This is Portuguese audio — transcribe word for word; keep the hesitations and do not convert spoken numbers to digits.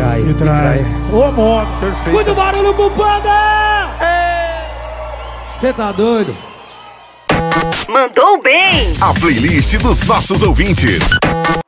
trai. Me trai. Ô, moto. Perfeito. Muito barulho pro Panda! Cê tá doido? Mandou bem! A playlist dos nossos ouvintes.